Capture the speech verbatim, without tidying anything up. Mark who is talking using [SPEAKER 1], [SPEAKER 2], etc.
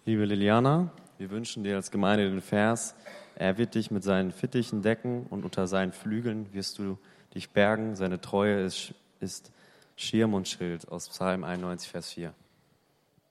[SPEAKER 1] Liebe Liliana, wir wünschen dir als Gemeinde den Vers: Er wird dich mit seinen Fittichen decken und unter seinen Flügeln wirst du dich bergen. Seine Treue ist, ist Schirm und Schild, aus Psalm einundneunzig, Vers vier.